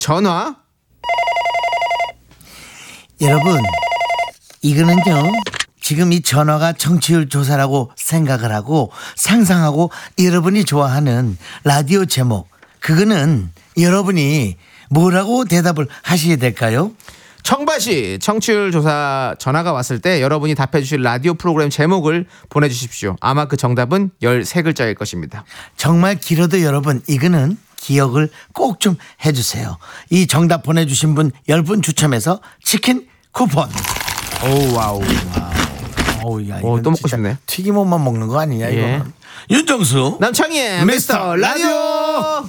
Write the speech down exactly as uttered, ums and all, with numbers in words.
전화. 여러분, 이거는요, 지금 이 전화가 청취율 조사라고 생각을 하고 상상하고 여러분이 좋아하는 라디오 제목, 그거는 여러분이 뭐라고 대답을 하셔야 될까요? 청바시 청취율 조사 전화가 왔을 때 여러분이 답해 주실 라디오 프로그램 제목을 보내주십시오. 아마 그 정답은 열세 글자일 것입니다. 정말 길어도 여러분, 이거는 기억을 꼭 좀 해주세요. 이 정답 보내주신 분 열 분 추첨해서 치킨 쿠폰. 오 와우. 어우, 야, 오, 이건 또 먹고 진짜 싶네. 튀김옷만 먹는 거 아니냐, 예. 이거. 윤정수 남창희의 미스터 라디오.